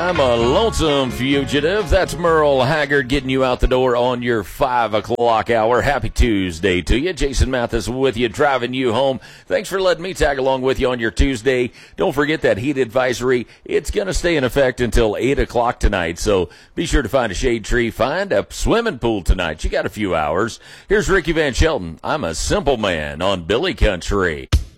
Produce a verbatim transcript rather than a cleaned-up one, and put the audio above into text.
I'm a lonesome fugitive. That's Merle Haggard getting you out the door on your five o'clock hour. Happy Tuesday to you. Jason Mathis with you, driving you home. Thanks for letting me tag along with you on your Tuesday. Don't forget that heat advisory. It's going to stay in effect until eight o'clock tonight, so be sure to find a shade tree. Find a swimming pool tonight. You got a few hours. Here's Ricky Van Shelton. I'm a simple man on Billy Country.